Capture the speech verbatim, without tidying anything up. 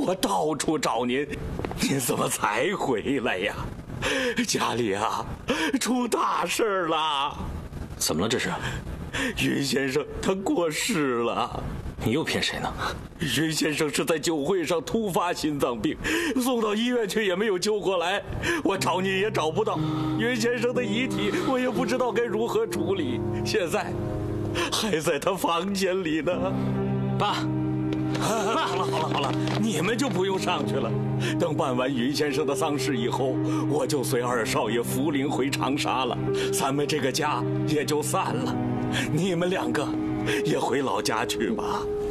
我到处找您，您怎么才回来呀？家里啊，出大事了！ 怎么了这是？ 云先生他过世了。 你又骗谁呢？ 云先生是在酒会上突发心脏病，送到医院去也没有救过来，我找你也找不到。云先生的遗体我也不知道该如何处理，现在还在他房间里呢。 爸， 爸，好了好了好了，你们就不用上去了。等办完云先生的丧事以后，我就随二少爷扶灵回长沙了，咱们这个家也就散了。你们两个也回老家去吧。